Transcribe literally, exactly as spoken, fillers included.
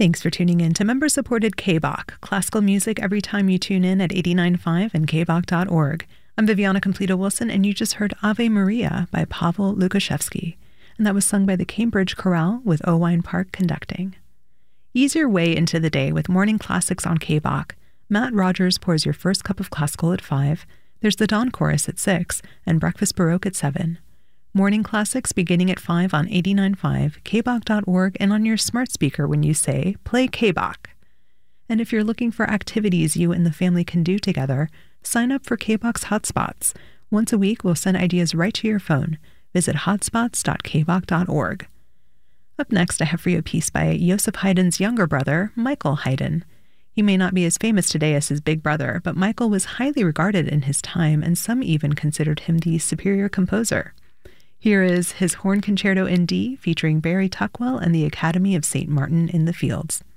Thanks for tuning in to member-supported K B O C, classical music every time you tune in at eighty-nine point five and k b o c dot org. I'm Viviana Completa-Wilson, and you just heard Ave Maria by Pavel Lukashevsky, and that was sung by the Cambridge Chorale with Owine Park conducting. Ease your way into the day with morning classics on K B O C. Matt Rogers pours your first cup of classical at five, there's the Dawn Chorus at six, and Breakfast Baroque at seven. Morning classics beginning at five on eighty-nine point five, k b o c dot org, and on your smart speaker when you say, play K B O C. And if you're looking for activities you and the family can do together, sign up for K B O C Hotspots. Once a week, we'll send ideas right to your phone. Visit hotspots dot k b o c dot org. Up next, I have for you a piece by Joseph Haydn's younger brother, Michael Haydn. He may not be as famous today as his big brother, but Michael was highly regarded in his time, and some even considered him the superior composer. Here is his Horn Concerto in D, featuring Barry Tuckwell and the Academy of Saint Martin in the Fields.